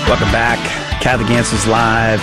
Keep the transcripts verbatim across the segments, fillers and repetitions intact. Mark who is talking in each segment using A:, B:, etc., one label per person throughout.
A: Welcome back. Catholic Answers Live.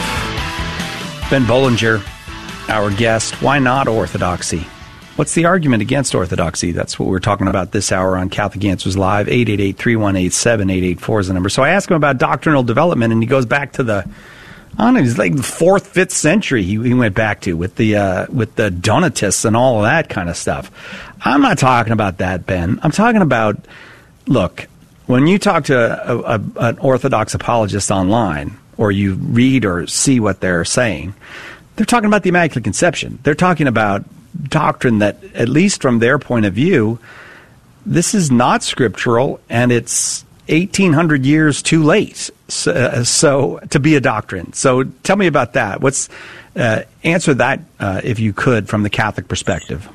A: Ben Bollinger, our guest. Why not orthodoxy? What's the argument against orthodoxy? That's what we're talking about this hour on Catholic Answers Live. eight eight eight, three one eight, seven eight eight four is the number. So I asked him about doctrinal development, and he goes back to the, I don't know, it's like the fourth, fifth century he, he went back to with the, uh, with the Donatists and all of that kind of stuff. I'm not talking about that, Ben. I'm talking about, look, when you talk to a, a, an Orthodox apologist online, or you read or see what they're saying, they're talking about the Immaculate Conception. They're talking about doctrine that, at least from their point of view, this is not scriptural, and it's eighteen hundred years too late so, uh, so to be a doctrine. So tell me about that. What's uh, answer that, uh, if you could, from the Catholic perspective.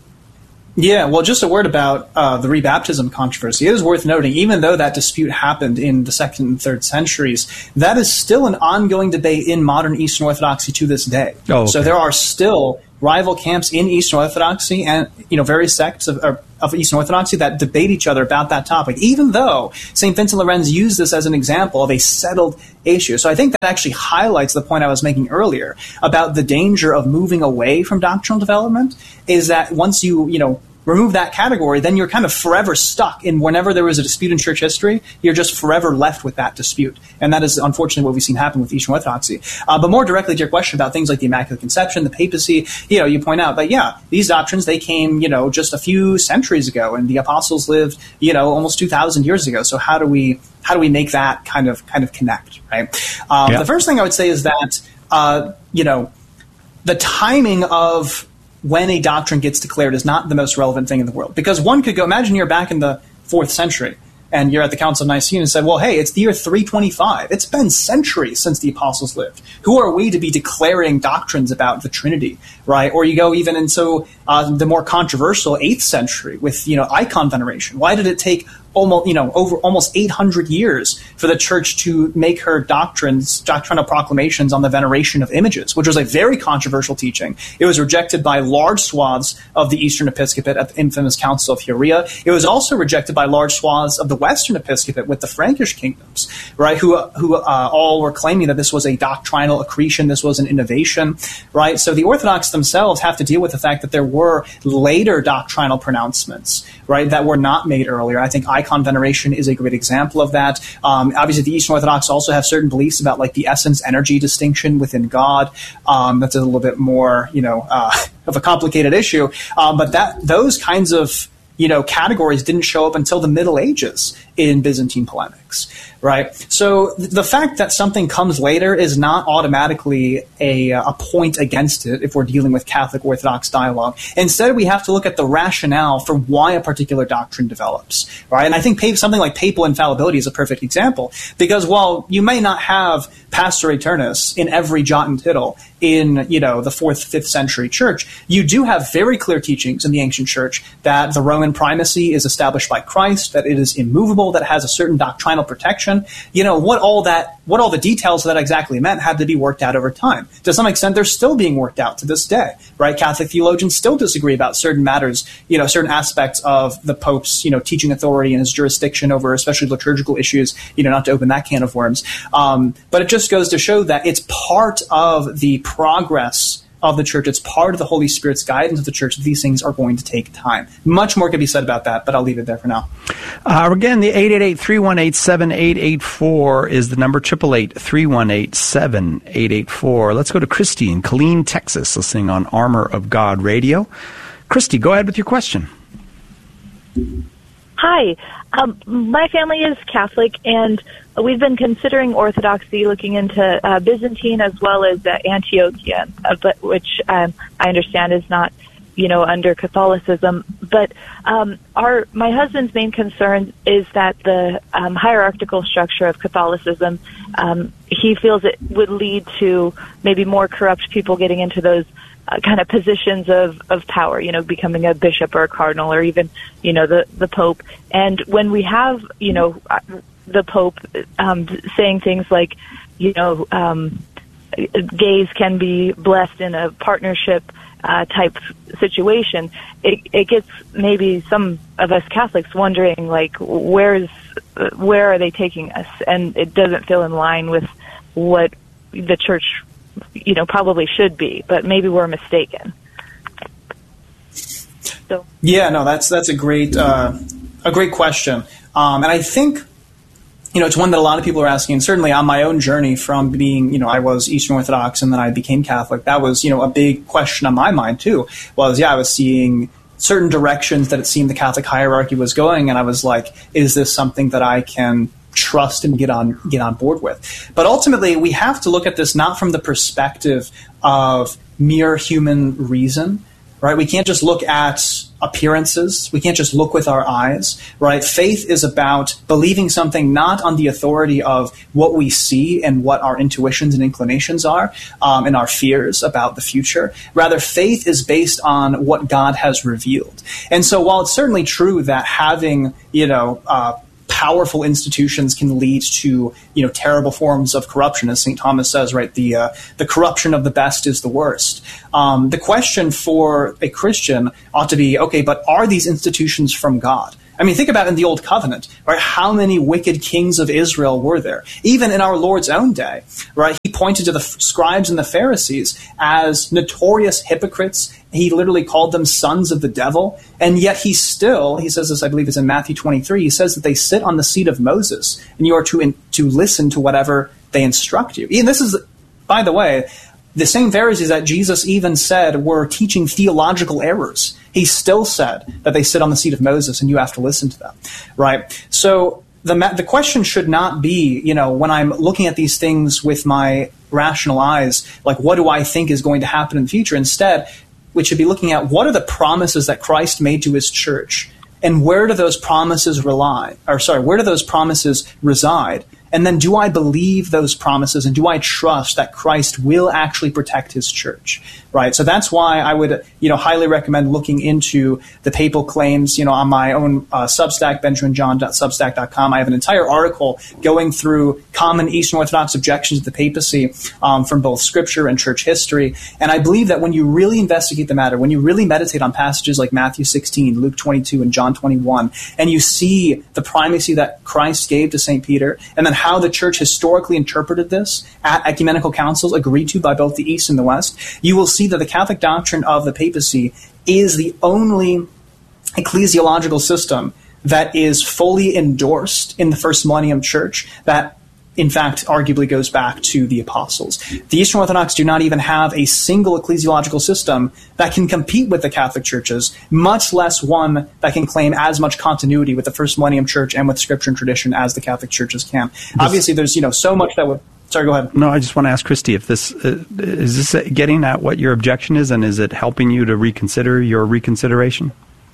B: Yeah, well, just a word about uh, the rebaptism controversy. It is worth noting, even though that dispute happened in the second and third centuries, that is still an ongoing debate in modern Eastern Orthodoxy to this day. Oh, okay. So there are still rival camps in Eastern Orthodoxy and, you know, various sects of, of Eastern Orthodoxy that debate each other about that topic, even though Saint Vincent Lorenz used this as an example of a settled issue. So I think that actually highlights the point I was making earlier about the danger of moving away from doctrinal development, is that once you, you know, remove that category, then you're kind of forever stuck in whenever there is a dispute in church history, you're just forever left with that dispute. And that is unfortunately what we've seen happen with Eastern Orthodoxy. Uh, but more directly to your question about things like the Immaculate Conception, the papacy, you know, you point out that, yeah, these doctrines, they came, you know, just a few centuries ago, and the apostles lived, you know, almost two thousand years ago. So how do we, how do we make that kind of, kind of connect, right? Um, yeah. The first thing I would say is that, uh, you know, the timing of when a doctrine gets declared is not the most relevant thing in the world. Because one could go, imagine you're back in the fourth century and you're at the Council of Nicaea and said, well, hey, it's the year three twenty-five. It's been centuries since the apostles lived. Who are we to be declaring doctrines about the Trinity, right? Or you go even into uh, the more controversial eighth century with, you know, icon veneration. Why did it take almost, you know, over almost eight hundred years for the church to make her doctrines, doctrinal proclamations on the veneration of images, which was a very controversial teaching. It was rejected by large swaths of the Eastern Episcopate at the infamous Council of Huria. It was also rejected by large swaths of the Western Episcopate with the Frankish kingdoms, right, who who uh, all were claiming that this was a doctrinal accretion, this was an innovation, right? So the Orthodox themselves have to deal with the fact that there were later doctrinal pronouncements, right, that were not made earlier. I think icon veneration is a great example of that. Um, obviously, the Eastern Orthodox also have certain beliefs about like the essence-energy distinction within God. Um, that's a little bit more, you know, uh, of a complicated issue. Um, but that those kinds of, you know, categories didn't show up until the Middle Ages in Byzantine polemics, right? So the fact that something comes later is not automatically a, a point against it if we're dealing with Catholic Orthodox dialogue. Instead, we have to look at the rationale for why a particular doctrine develops, right? And I think something like papal infallibility is a perfect example, because while you may not have Pastor Aeternus in every jot and tittle in, you know, the fourth, fifth century church, you do have very clear teachings in the ancient church that the Roman primacy is established by Christ, that it is immovable, that it has a certain doctrinal protection. You know, what all that, what all the details of that exactly meant had to be worked out over time. To some extent, they're still being worked out to this day, right? Catholic theologians still disagree about certain matters, you know, certain aspects of the Pope's, you know, teaching authority and his jurisdiction over especially liturgical issues, you know, not to open that can of worms. Um, but it just goes to show that it's part of the progress of the church. It's part of the Holy Spirit's guidance of the church. These things are going to take time. Much more could be said about that, but I'll leave it there for now.
A: Uh, again, the eight eight eight, three one eight, seven eight eight four is the number, eight eight eight, three one eight, seven eight eight four. Let's go to Christy in Killeen, Texas, listening on Armor of God Radio. Christy, go ahead with your question.
C: Hi. Um, my family is Catholic, and we've been considering Orthodoxy, looking into uh, Byzantine as well as uh, Antiochian, uh, but which um, I understand is not, you know, under Catholicism. But um, our my husband's main concern is that the um, hierarchical structure of Catholicism, um, he feels it would lead to maybe more corrupt people getting into those Uh, kind of positions of, of power, you know, becoming a bishop or a cardinal or even, you know, the, the Pope. And when we have, you know, the Pope um, saying things like, you know, um, gays can be blessed in a partnership uh, type situation, it, it gets maybe some of us Catholics wondering, like, where's where are they taking us? And it doesn't feel in line with what the church, you know, probably should be, but maybe we're mistaken. So
B: yeah, no, that's that's a great uh, a great question, um, and I think, you know, it's one that a lot of people are asking, and certainly on my own journey from being, you know, I was Eastern Orthodox and then I became Catholic, that was, you know, a big question on my mind too, was, yeah, I was seeing certain directions that it seemed the Catholic hierarchy was going, and I was like, is this something that I can trust and get on get on board with? But ultimately, we have to look at this not from the perspective of mere human reason, right? We can't just look at appearances. We can't just look with our eyes, right? Faith is about believing something not on the authority of what we see and what our intuitions and inclinations are, um, and our fears about the future. Rather, faith is based on what God has revealed. And so while it's certainly true that having, you know, uh, powerful institutions can lead to, you know, terrible forms of corruption, as Saint Thomas says, right? The uh, the corruption of the best is the worst. Um, the question for a Christian ought to be, okay, but are these institutions from God? I mean, think about in the Old Covenant, right? How many wicked kings of Israel were there? Even in our Lord's own day, right? He pointed to the scribes and the Pharisees as notorious hypocrites. He literally called them sons of the devil. And yet he still, he says this, I believe it's in Matthew twenty-three, he says that they sit on the seat of Moses, and you are to in, to listen to whatever they instruct you. And this is, by the way, the same Pharisees that Jesus even said were teaching theological errors. He still said that they sit on the seat of Moses and you have to listen to them, right? So the the question should not be, you know, when I'm looking at these things with my rational eyes, like, what do I think is going to happen in the future? Instead, we should be looking at what are the promises that Christ made to his church, and where do those promises rely, or sorry, where do those promises reside? And then do I believe those promises, and do I trust that Christ will actually protect his church, right? So that's why I would, you know, highly recommend looking into the papal claims, you know, on my own uh, Substack, benjamin john dot substack dot com. I have an entire article going through common Eastern Orthodox objections to the papacy um, from both scripture and church history. And I believe that when you really investigate the matter, when you really meditate on passages like Matthew sixteen, Luke twenty-two, and John twenty-one, and you see the primacy that Christ gave to Saint Peter, and then how the church historically interpreted this at ecumenical councils agreed to by both the East and the West, you will see that the Catholic doctrine of the papacy is the only ecclesiological system that is fully endorsed in the First Millennium Church that, in fact, arguably goes back to the apostles. The Eastern Orthodox do not even have a single ecclesiological system that can compete with the Catholic churches, much less one that can claim as much continuity with the First Millennium Church and with scripture and tradition as the Catholic churches can. This, Obviously, there's, you know, so much that would... Sorry, go ahead.
A: No, I just want to ask Christy if this uh, is this getting at what your objection is, and is it helping you to reconsider your reconsideration?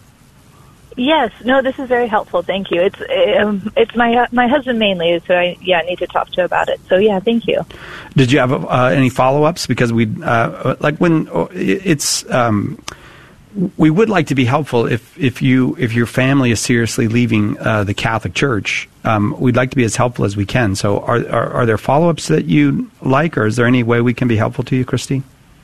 C: Yes, no, this is very helpful. Thank you. It's um, it's my my husband mainly, so I yeah need to talk to about it. So yeah, thank you.
A: Did you have uh, any follow ups? Because we uh, like when it's um, we would like to be helpful if if you if your family is seriously leaving uh, the Catholic Church. Um, we'd like to be as helpful as we can. So are are, are there follow ups that you like, or is there any way we can be helpful to you, Christy?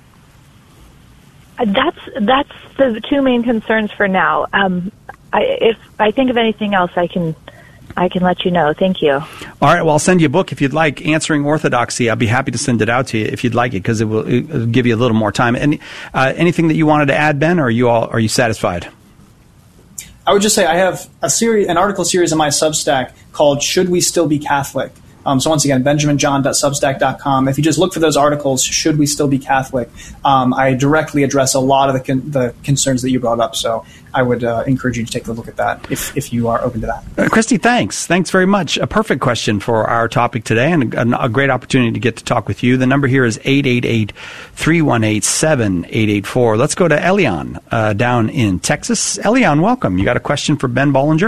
C: That's that's the two main concerns for now. Um, I, if I think of anything else, I can I can let you know. Thank you. All
A: right. Well, I'll send you a book if you'd like, Answering Orthodoxy. I'll be happy to send it out to you if you'd like it, because it will it'll give you a little more time. Any uh, anything that you wanted to add, Ben, or are you all are you satisfied?
B: I would just say I have a series, an article series on my Substack called "Should We Still Be Catholic?" Um, so once again, benjamin john dot substack dot com. If you just look for those articles, should we still be Catholic? Um, I directly address a lot of the con- the concerns that you brought up. So I would uh, encourage you to take a look at that if, if you are open to that.
A: Uh, Christy, thanks. Thanks very much. A perfect question for our topic today, and a, a great opportunity to get to talk with you. The number here is eight eight eight, three one eight, seven eight eight four. Let's go to Elian uh, down in Texas. Elian, welcome. You got a question for Ben Bollinger?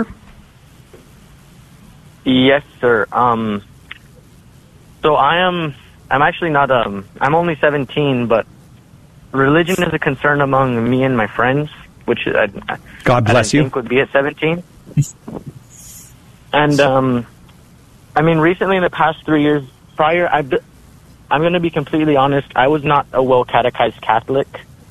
D: Yes, sir. Um... So I am, I'm actually not, um, I'm only seventeen, but religion is a concern among me and my friends, which I,
A: God bless
D: I
A: you.
D: think would be at seventeen. And, um, I mean, recently in the past three years prior, I've, I'm going to be completely honest. I was not a well-catechized Catholic.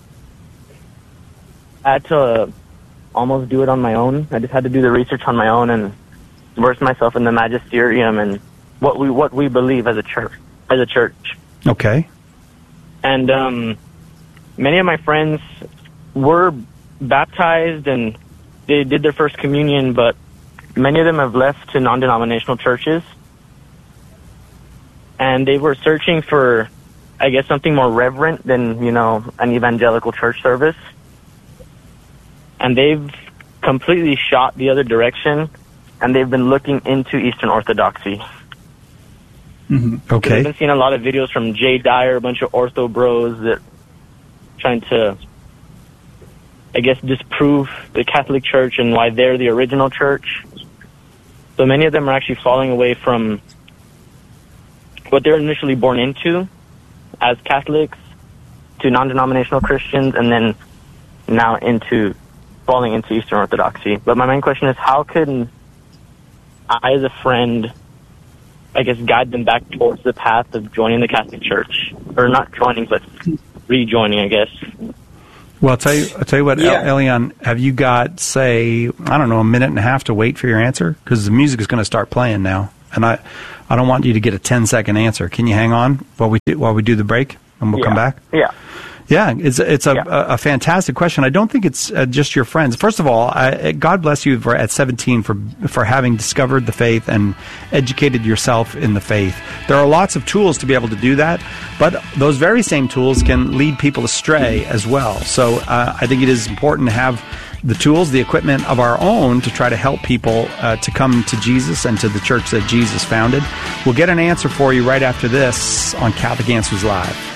D: I had to almost do it on my own. I just had to do the research on my own and immerse myself in the magisterium and what we what we believe as a church. As a church.
A: Okay.
D: And um, many of my friends were baptized and they did their first communion, but many of them have left to non-denominational churches. And they were searching for, I guess, something more reverent than, you know, an evangelical church service. And they've completely shot the other direction, and they've been looking into Eastern Orthodoxy.
A: Mm-hmm. Okay.
D: I've been seeing a lot of videos from Jay Dyer, a bunch of ortho bros that trying to, I guess, disprove the Catholic Church and why they're the original church. So many of them are actually falling away from what they're initially born into as Catholics to non-denominational Christians, and then now into falling into Eastern Orthodoxy. But my main question is, how can I, as a friend, I guess, guide them back towards the path of joining the Catholic Church? Or not joining, but rejoining, I guess.
A: Well, I'll tell you, I'll tell you what,
B: Yeah.
A: Elian, have you got, say, I don't know, a minute and a half to wait for your answer? Because the music is going to start playing now. And I, I don't want you to get a ten-second answer. Can you hang on while we do, while we do the break, and we'll
D: yeah.
A: come back?
D: Yeah.
A: Yeah, it's it's a,
D: Yeah.
A: a, a fantastic question. I don't think it's uh, just your friends. First of all, I, God bless you for, at seventeen for for having discovered the faith and educated yourself in the faith. There are lots of tools to be able to do that, but those very same tools can lead people astray as well. So uh, I think it is important to have the tools, the equipment of our own to try to help people uh, to come to Jesus and to the church that Jesus founded. We'll get an answer for you right after this on Catholic Answers Live.